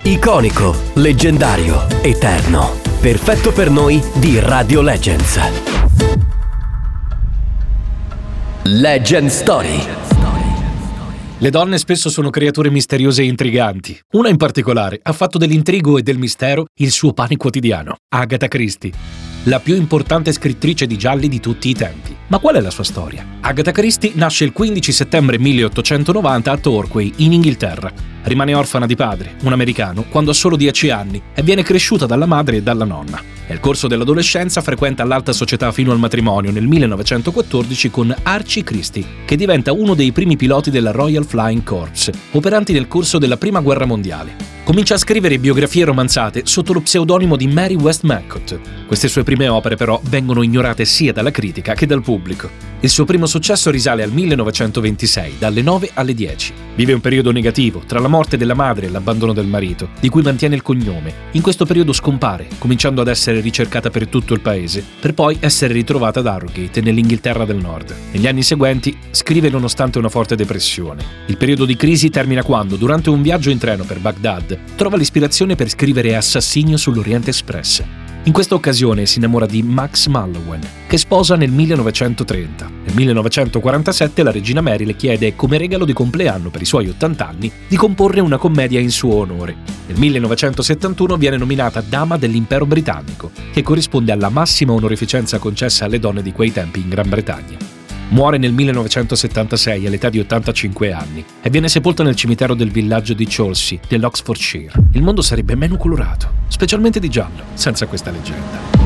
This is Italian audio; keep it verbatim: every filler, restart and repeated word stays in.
Iconico, leggendario, eterno. Perfetto per noi di Radio Legends. Legend Story. Le donne spesso sono creature misteriose e intriganti. Una in particolare ha fatto dell'intrigo e del mistero il suo pane quotidiano. Agatha Christie, la più importante scrittrice di gialli di tutti i tempi. Ma qual è la sua storia? Agatha Christie nasce il quindici settembre milleottocentonovanta a Torquay, in Inghilterra. Rimane orfana di padre, un americano, quando ha solo dieci anni e viene cresciuta dalla madre e dalla nonna. Nel corso dell'adolescenza frequenta l'alta società fino al matrimonio nel millenovecentoquattordici con Archie Christie, che diventa uno dei primi piloti della Royal Flying Corps, operanti nel corso della Prima Guerra Mondiale. Comincia a scrivere biografie romanzate sotto lo pseudonimo di Mary Westmacott. Queste sue prime opere però vengono ignorate sia dalla critica che dal pubblico. Il suo primo successo risale al millenovecentoventisei, dalle nove alle dieci. Vive un periodo negativo, tra la morte della madre e l'abbandono del marito, di cui mantiene il cognome. In questo periodo scompare, cominciando ad essere ricercata per tutto il paese, per poi essere ritrovata ad Harrogate, nell'Inghilterra del Nord. Negli anni seguenti scrive nonostante una forte depressione. Il periodo di crisi termina quando, durante un viaggio in treno per Baghdad, trova l'ispirazione per scrivere Assassinio sull'Oriente Express. In questa occasione si innamora di Max Mallowan, che sposa nel millenovecentotrenta. Nel millenovecentoquarantasette la regina Mary le chiede, come regalo di compleanno per i suoi ottanta anni, di comporre una commedia in suo onore. Nel millenovecentosettantuno viene nominata Dama dell'Impero Britannico, che corrisponde alla massima onorificenza concessa alle donne di quei tempi in Gran Bretagna. Muore nel millenovecentosettantasei all'età di ottantacinque anni e viene sepolta nel cimitero del villaggio di Chelsea, dell'Oxfordshire. Il mondo sarebbe meno colorato, specialmente di giallo, senza questa leggenda.